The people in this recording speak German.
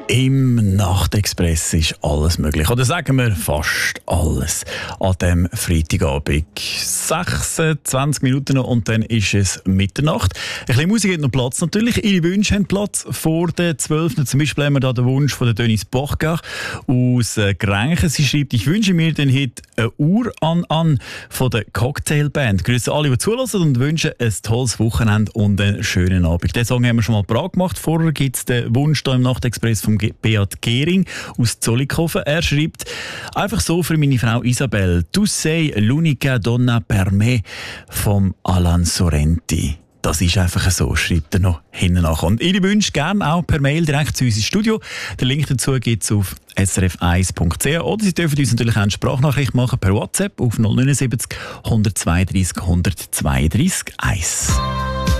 Im Nachtexpress ist alles möglich. Oder sagen wir fast alles. An diesem Freitagabend. 26 Minuten noch und dann ist es Mitternacht. Ein bisschen Musik hat noch Platz natürlich. Ihre Wünsche haben Platz vor der 12. Zum Beispiel haben wir da den Wunsch von der Denise Bachgach aus Grenchen. Sie schreibt, ich wünsche mir den Hit «Eine Uhr an» von der Cocktailband. Grüße alle, die zulassen und wünschen ein tolles Wochenende und einen schönen Abend. Den Song haben wir schon mal parat gemacht. Vorher gibt es den Wunsch hier im Nachtexpress vom Beat Gehring aus Zollikofen. Er schreibt, einfach so für meine Frau Isabel, «Tu sei l'unica donna per me» vom Alan Sorrenti. Das ist einfach so, schreibt er noch hinten nach. Und Ihre Wünsche gerne auch per Mail direkt zu uns ins Studio. Den Link dazu gibt es auf srf1.ch oder Sie dürfen uns natürlich auch eine Sprachnachricht machen per WhatsApp auf 079 132 132 1.